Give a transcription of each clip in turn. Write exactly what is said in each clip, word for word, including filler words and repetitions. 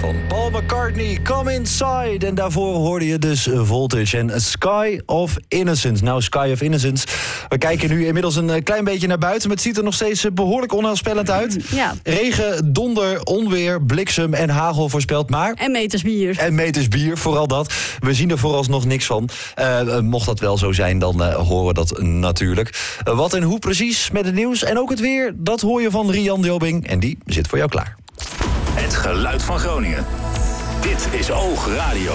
van Paul McCartney, Come Inside. En daarvoor hoorde je dus Voltage en Sky of Innocence. Nou, Sky of Innocence. We kijken nu inmiddels een klein beetje naar buiten, maar het ziet er nog steeds behoorlijk onheilspellend uit. Ja. Regen, donder, onweer, bliksem en hagel voorspeld, maar... En meters bier. En meters bier, vooral dat. We zien er vooralsnog niks van. Uh, mocht dat wel zo zijn, dan uh, horen we dat natuurlijk. Uh, wat en hoe precies met het nieuws en ook het weer, dat hoor je van Rian Jobing. En die zit voor jou klaar. Het geluid van Groningen. Dit is Oogradio.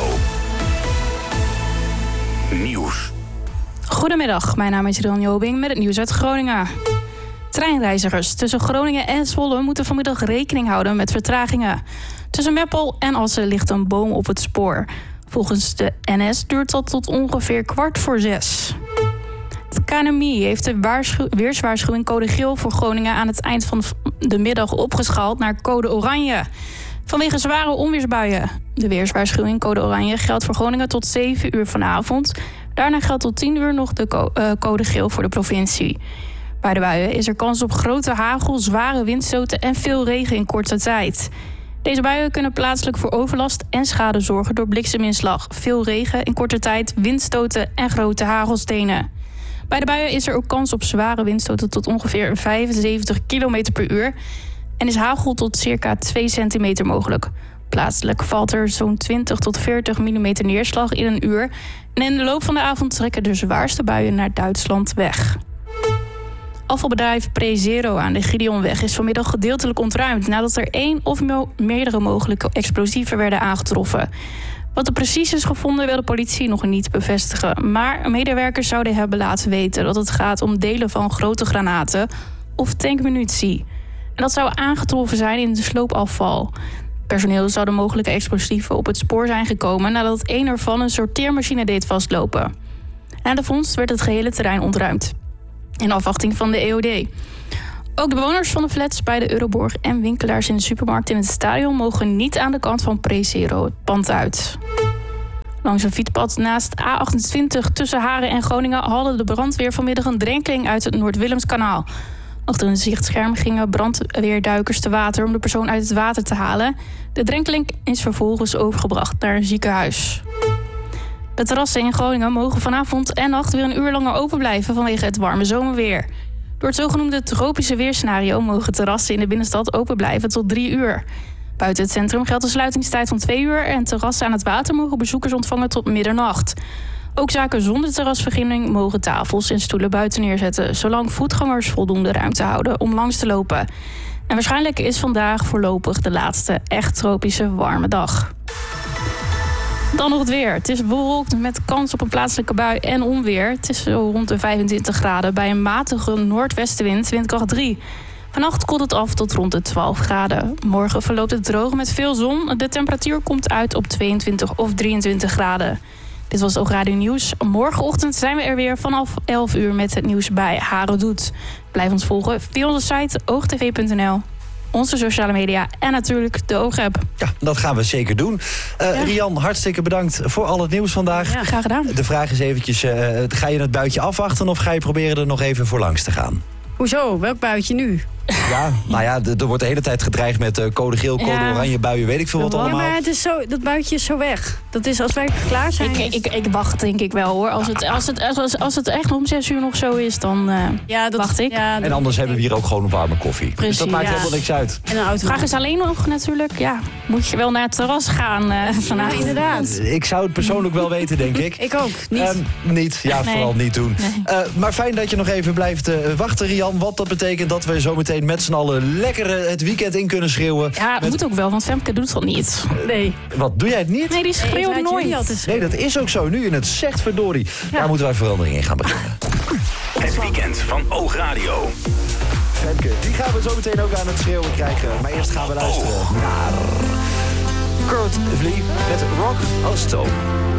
Nieuws. Goedemiddag, mijn naam is Rian Jobing met het nieuws uit Groningen. Treinreizigers tussen Groningen en Zwolle moeten vanmiddag rekening houden met vertragingen. Tussen Meppel en Assen ligt een boom op het spoor. Volgens de N S duurt dat tot ongeveer kwart voor zes. Het K N M I heeft de waarschu- weerswaarschuwing code geel voor Groningen aan het eind van de middag opgeschaald naar code oranje. Vanwege zware onweersbuien. De weerswaarschuwing code oranje geldt voor Groningen tot zeven uur vanavond. Daarna geldt tot tien uur nog de co- uh, code geel voor de provincie. Bij de buien is er kans op grote hagel, zware windstoten en veel regen in korte tijd. Deze buien kunnen plaatselijk voor overlast en schade zorgen door blikseminslag, veel regen in korte tijd, windstoten en grote hagelstenen. Bij de buien is er ook kans op zware windstoten tot ongeveer vijfenzeventig kilometer per uur en is hagel tot circa twee centimeter mogelijk. Plaatselijk valt er zo'n twintig tot veertig millimeter neerslag in een uur en in de loop van de avond trekken de zwaarste buien naar Duitsland weg. Afvalbedrijf PreZero aan de Gideonweg is vanmiddag gedeeltelijk ontruimd nadat er één of mo- meerdere mogelijke explosieven werden aangetroffen. Wat er precies is gevonden wil de politie nog niet bevestigen. Maar medewerkers zouden hebben laten weten dat het gaat om delen van grote granaten of tankmunitie. En dat zou aangetroffen zijn in de sloopafval. Personeel zou de mogelijke explosieven op het spoor zijn gekomen nadat één ervan een sorteermachine deed vastlopen. Na de vondst werd het gehele terrein ontruimd. In afwachting van de E O D. Ook de bewoners van de flats bij de Euroborg en winkelaars in de supermarkt in het stadion mogen niet aan de kant van PreZero het pand uit. Langs een fietspad naast A achtentwintig tussen Haren en Groningen hadden de brandweer vanmiddag een drenkeling uit het Noord-Willemskanaal. Achter een zichtscherm gingen brandweerduikers te water om de persoon uit het water te halen. De drenkeling is vervolgens overgebracht naar een ziekenhuis. De terrassen in Groningen mogen vanavond en nacht weer een uur langer open blijven vanwege het warme zomerweer. Door het zogenoemde tropische weerscenario mogen terrassen in de binnenstad open blijven tot drie uur. Buiten het centrum geldt een sluitingstijd van twee uur en terrassen aan het water mogen bezoekers ontvangen tot middernacht. Ook zaken zonder terrasvergunning mogen tafels en stoelen buiten neerzetten, zolang voetgangers voldoende ruimte houden om langs te lopen. En waarschijnlijk is vandaag voorlopig de laatste echt tropische warme dag. Dan nog het weer. Het is bewolkt met kans op een plaatselijke bui en onweer. Het is zo rond de vijfentwintig graden bij een matige noordwestenwind, windkracht drie. Vannacht koelt het af tot rond de twaalf graden. Morgen verloopt het droog met veel zon. De temperatuur komt uit op tweeëntwintig of drieëntwintig graden. Dit was Oogradio Nieuws. Morgenochtend zijn we er weer vanaf elf uur met het nieuws bij Haren Doet. Blijf ons volgen via onze site oogtv punt n l. Onze sociale media en natuurlijk de Oogapp. Ja, dat gaan we zeker doen. Uh, ja. Rian, hartstikke bedankt voor al het nieuws vandaag. Ja, graag gedaan. De vraag is eventjes, uh, ga je het buitje afwachten of ga je proberen er nog even voor langs te gaan? Hoezo? Welk buitje nu? Ja, nou ja, er wordt de hele tijd gedreigd met uh, code geel, code ja. oranje, buien, weet ik veel wat allemaal. Ja, maar het is zo, dat buitje is zo weg. Dat is als wij klaar zijn. Ik, ik, ik wacht denk ik wel hoor. Als, ja. het, als, het, als, als het echt om zes uur nog zo is, dan uh, ja, dat, wacht ik. Ja, en anders hebben we hier ook gewoon een warme koffie. Precies, dus dat maakt ja. helemaal niks uit. En een auto. Vraag is alleen nog natuurlijk, ja, moet je wel naar het terras gaan uh, vanavond? Ja, inderdaad. Ik zou het persoonlijk wel weten, denk ik. Ik ook, niet. Um, niet, ja, nee. vooral niet doen. Nee. Uh, maar fijn dat je nog even blijft uh, wachten, Rian. Want dat betekent dat we zometeen met z'n allen lekker het weekend in kunnen schreeuwen. Ja, dat met... moet ook wel, want Femke doet dat niet. Nee. Wat, doe jij het niet? Nee, die schreeuwt nee, nooit. Nee, dat is ook zo. Nu in het zegt verdorie. Ja. Daar moeten wij verandering in gaan brengen. Het weekend van Oogradio. Femke, die gaan we zo meteen ook aan het schreeuwen krijgen. Maar eerst gaan we luisteren oh. naar Kurt Vlie met Rock of Stone.